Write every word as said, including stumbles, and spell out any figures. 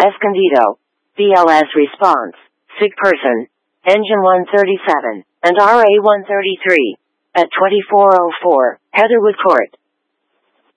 Escondido, B L S response, sick person, engine one thirty-seven, and R A one thirty-three. At twenty-four oh four, Heatherwood Court.